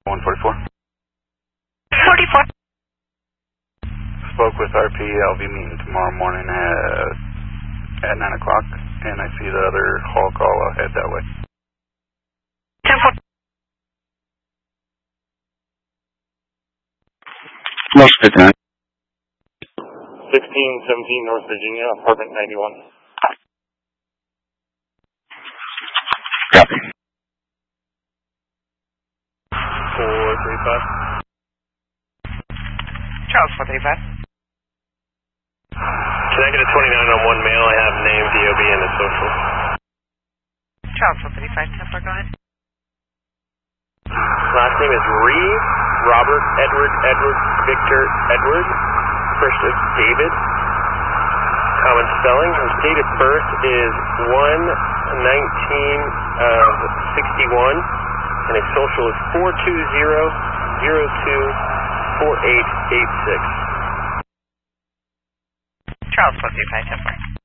144. 44. Spoke with RP. I'll be meeting tomorrow morning at 9 o'clock, and I see the other hall call. I'll head that way. 10-4. North 59. 1617 North Virginia, apartment 91. Copy. 435. Charles 435. Can I get a 29 on one mail? I have name, DOB, and a social. Charles 435, 10-4, go ahead. Last name is Reeve, Robert, Edward, Victor, Edward. First is David. Common spelling. His date of birth is 1/19/61, and his social is 420-02-4886. Charles 435, 10-4.